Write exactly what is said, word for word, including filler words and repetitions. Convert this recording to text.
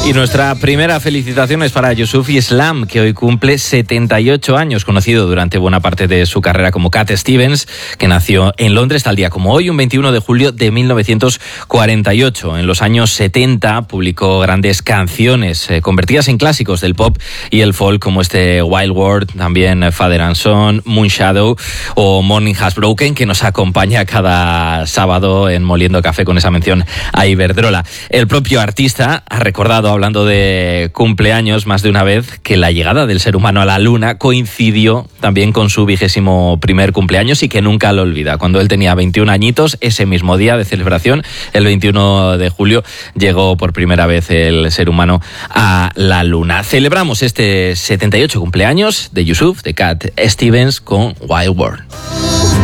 Y nuestra primera felicitación es para Yusuf Islam, que hoy cumple setenta y ocho años, conocido durante buena parte de su carrera como Cat Stevens, que nació en Londres tal día como hoy, un veintiuno de julio de mil novecientos cuarenta y ocho. En los años setenta publicó grandes canciones eh, convertidas en clásicos del pop y el folk, como este Wild World, también Father and Son, Moonshadow o Morning Has Broken, que nos acompaña cada sábado en Moliendo Café con esa mención a Iberdrola. El propio artista ha recordado, hablando de cumpleaños, más de una vez, que la llegada del ser humano a la luna coincidió también con su vigésimo primer cumpleaños y que nunca lo olvida. Cuando él tenía veintiún añitos, ese mismo día de celebración, el veintiuno de julio, llegó por primera vez el ser humano a la luna. Celebramos este setenta y ocho cumpleaños de Yusuf, de Cat Stevens, con Wild World.